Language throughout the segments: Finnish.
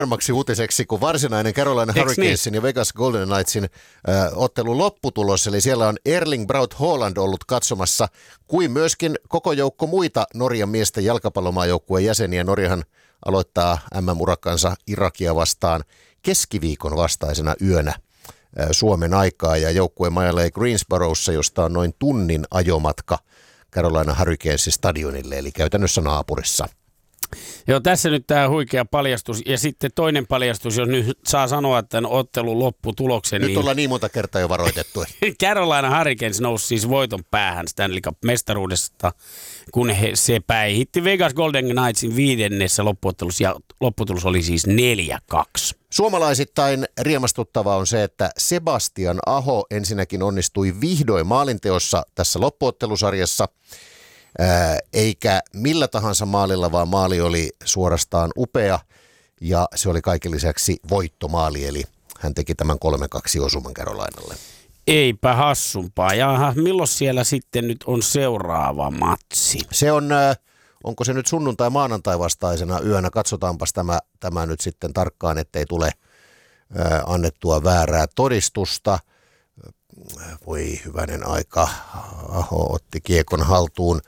paremmaksi uutiseksi kuin varsinainen Carolina Hurricanesin ja Vegas Golden Knightsin ottelun lopputulos. Eli siellä on Erling Braut Haaland ollut katsomassa, kuin myöskin koko joukko muita Norjan miesten jalkapallomaajoukkueen jäseniä. Norjahan aloittaa MM-urakansa Irakia vastaan keskiviikon vastaisena yönä Suomen aikaa. Ja joukkueen majalle Greensborossa, josta on noin tunnin ajomatka Carolina Hurricanesin stadionille, eli käytännössä naapurissa. Joo, tässä nyt tämä huikea paljastus. Ja sitten toinen paljastus, jos nyt saa sanoa tämän ottelun lopputuloksen. Nyt ollaan niin monta kertaa jo varoitettu. Carolina Hurricanes nousi siis voiton päähän Stanley Cup-mestaruudesta, kun se päihitti Vegas Golden Knightsin 5. loppuottelussa, ja lopputulos oli siis 4-2. Suomalaisittain riemastuttavaa on se, että Sebastian Aho ensinnäkin onnistui vihdoin maalinteossa tässä loppuottelusarjassa, eikä millä tahansa maalilla, vaan maali oli suorastaan upea ja se oli kaiken lisäksi voittomaali, eli hän teki tämän 3-2 osuman Carolinalle. Eipä hassumpaa. Ja milloin siellä sitten nyt on seuraava matsi? Se on, onko se nyt sunnuntai maanantai vastaisena yönä, katsotaanpas tämä nyt sitten tarkkaan, ettei tule annettua väärää todistusta. Voi hyvänen aika, Aho otti kiekon haltuun.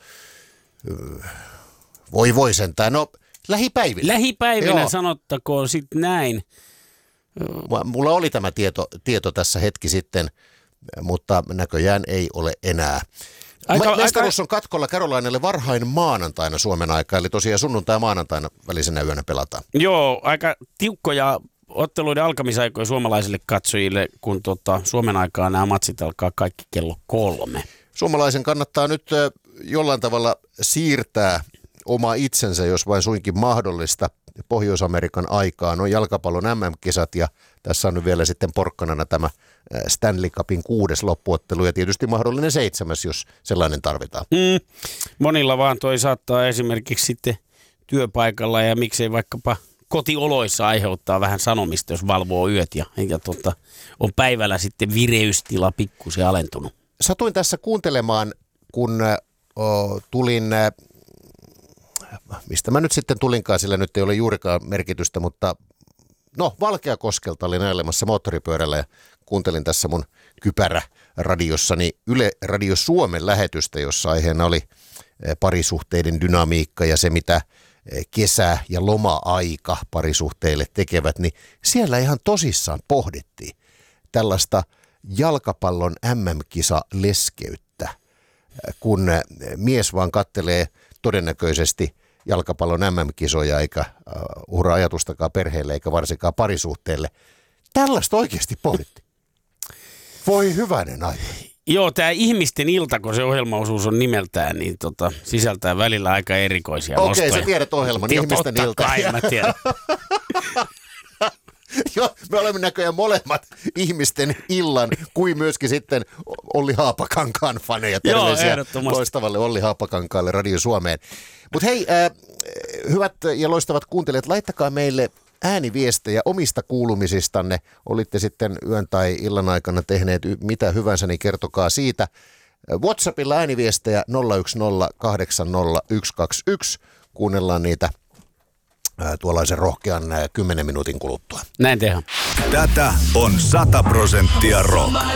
Voi sentään, no lähipäivinä. Lähipäivinä Joo. sanottakoon sitten näin. Mulla oli tämä tieto tässä hetki sitten, mutta näköjään ei ole enää. Mestaruus on katkolla Carolinalle varhain maanantaina Suomen aikaa, eli tosiaan sunnuntai ja maanantaina välisenä yönä pelataan. Joo, aika tiukkoja otteluiden alkamisaikoja suomalaisille katsojille, kun Suomen aikaa nämä matsit alkaa kaikki kello 3. Suomalaisen kannattaa nyt jollain tavalla siirtää oma itsensä, jos vain suinkin mahdollista, Pohjois-Amerikan aikaan. On jalkapallon MM-kisat ja tässä on nyt vielä sitten porkkanana tämä Stanley Cupin 6. loppuottelu ja tietysti mahdollinen 7., jos sellainen tarvitaan. Monilla vaan toi saattaa esimerkiksi sitten työpaikalla ja miksei vaikkapa kotioloissa aiheuttaa vähän sanomista, jos valvoo yöt ja on päivällä sitten vireystila pikkusen alentunut. Satuin tässä kuuntelemaan, kun tulin, mistä mä nyt sitten tulinkaan, sillä nyt ei ole juurikaan merkitystä, mutta Valkeakoskelta olin ajelemassa moottoripyörällä ja kuuntelin tässä mun kypärä-radiossani Yle Radio Suomen lähetystä, jossa aiheena oli parisuhteiden dynamiikka ja se, mitä kesä- ja loma-aika parisuhteille tekevät, niin siellä ihan tosissaan pohdittiin tällaista jalkapallon MM-kisa-leskeyttä, kun mies vaan kattelee todennäköisesti jalkapallon MM-kisoja eikä uhraa ajatustakaan perheelle eikä varsinkaan parisuhteelle. Tällaista oikeasti pohdittiin. Voi hyvänen aika. Joo, tämä Ihmisten ilta, kun se ohjelmaosuus on nimeltään, niin sisältää välillä aika erikoisia nostoja. Okei, sä tiedät ohjelman, Ihmisten ilta. Kai, mä tiedän. Joo, me olemme näköjään molemmat Ihmisten illan, kuin myöskin sitten Olli Haapakankaan faneja. Terveisiä loistavalle Olli Haapakankaalle Radio Suomeen. Mutta hei, hyvät ja loistavat kuuntelijat, laittakaa meille ääniviestejä omista kuulumisistanne. Olitte sitten yön tai illan aikana tehneet mitä hyvänsä, niin kertokaa siitä. WhatsAppilla ääniviestejä 010800121. Kuunnellaan niitä tuollaisen rohkean 10 minuutin kuluttua. Näin tehdään. Tätä on 100% rock.